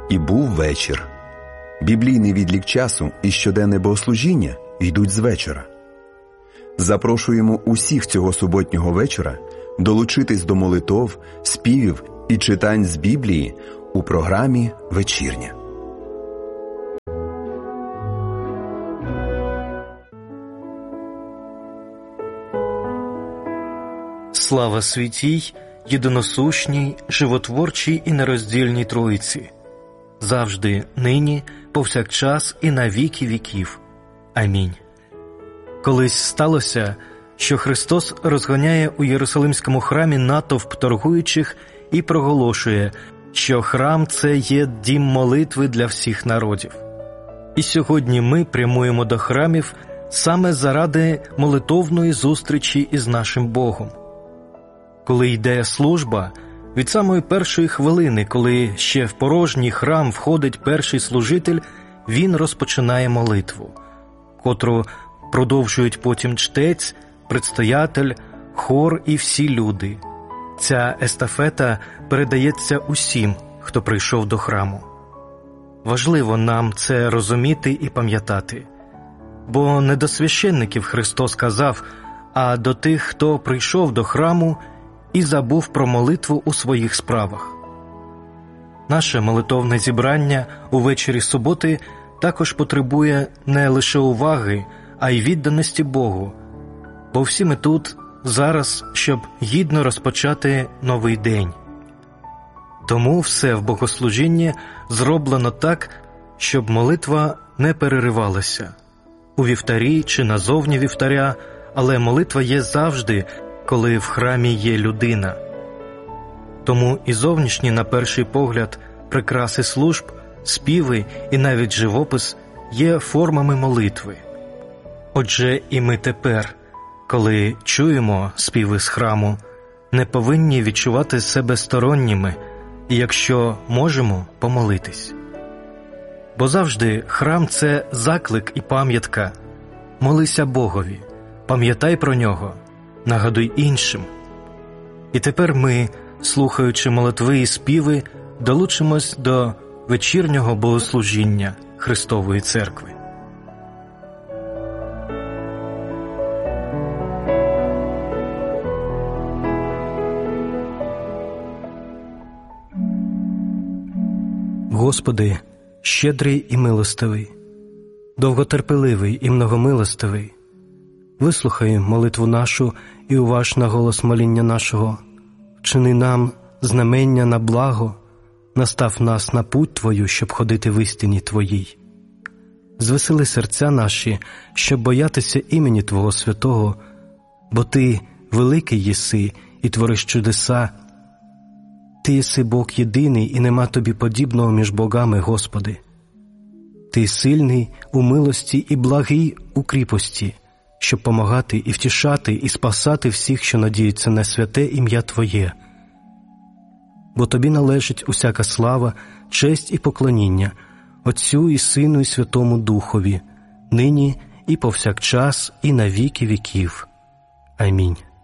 І був вечір. Біблійний відлік часу і щоденне богослужіння йдуть з вечора. Запрошуємо усіх цього суботнього вечора долучитись до молитов, співів і читань з Біблії у програмі «Вечірня». Слава святій, єдиносущній, животворчій і нероздільній Троїці, завжди, нині, повсякчас і на віки віків. Амінь. Колись сталося, що Христос розганяє у Єрусалимському храмі натовп торгуючих і проголошує, що храм – це є дім молитви для всіх народів. І сьогодні ми прямуємо до храмів саме заради молитовної зустрічі із нашим Богом. Коли йде служба, від самої першої хвилини, коли ще в порожній храм входить перший служитель, він розпочинає молитву, котру продовжують потім чтець, предстоятель, хор і всі люди. Ця естафета передається усім, хто прийшов до храму. Важливо нам це розуміти і пам'ятати. Бо не до священників Христос казав, а до тих, хто прийшов до храму і забув про молитву у своїх справах. Наше молитовне зібрання увечері суботи також потребує не лише уваги, а й відданості Богу, бо всі ми тут зараз, щоб гідно розпочати новий день. Тому все в богослужінні зроблено так, щоб молитва не переривалася. У вівтарі чи назовні вівтаря, але молитва є завжди, коли в храмі є людина. Тому і зовнішні, на перший погляд, прикраси служб, співи і навіть живопис є формами молитви. Отже, і ми тепер, коли чуємо співи з храму, не повинні відчувати себе сторонніми, і якщо можемо, помолитись. Бо завжди храм – це заклик і пам'ятка. Молися Богові, пам'ятай про Нього, нагадуй іншим. І тепер ми, слухаючи молитви і співи, долучимось до вечірнього богослужіння Христової Церкви. Господи, щедрий і милостивий, довготерпеливий і многомилостивий, вислухай молитву нашу і уваж на голос моління нашого. Вчини нам знамення на благо, настав нас на путь Твою, щоб ходити в істині Твоїй. Звесели серця наші, щоб боятися імені Твого святого, бо Ти великий єси і твориш чудеса. Ти єси Бог єдиний, і нема Тобі подібного між богами, Господи. Ти сильний у милості і благий у кріпості, щоб помагати і втішати і спасати всіх, що надіються на святе ім'я Твоє. Бо Тобі належить усяка слава, честь і поклоніння, Отцю і Сину і Святому Духові, нині і повсякчас і на віки віків. Амінь.